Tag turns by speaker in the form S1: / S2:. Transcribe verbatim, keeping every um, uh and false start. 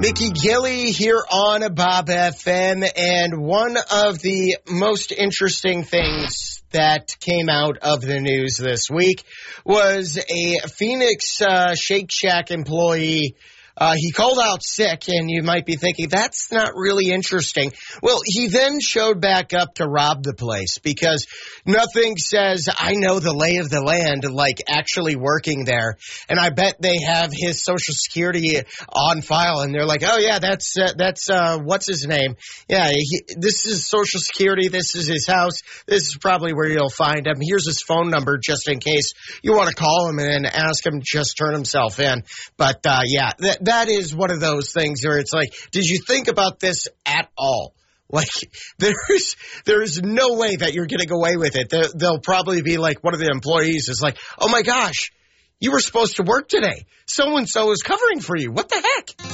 S1: Mickey Gilley here on Bob F M, and one of the most interesting things that came out of the news this week was a Phoenix uh, Shake Shack employee. Uh, he called out sick, and you might be thinking, that's not really interesting. Well, he then showed back up to rob the place because nothing says, I know the lay of the land, like actually working there. And I bet they have his Social Security on file, and they're like, oh, yeah, that's, uh, that's uh, what's his name? Yeah, he, this is Social Security. This is his house. This is probably where you'll find him. Here's his phone number just in case you want to call him and ask him to just turn himself in. But, uh, yeah, that. That is one of those things where it's like, did you think about this at all? Like, there's there's no way that you're getting away with it. They'll, they'll probably be like, one of the employees is like, oh my gosh, you were supposed to work today. So-and-so is covering for you. What the heck?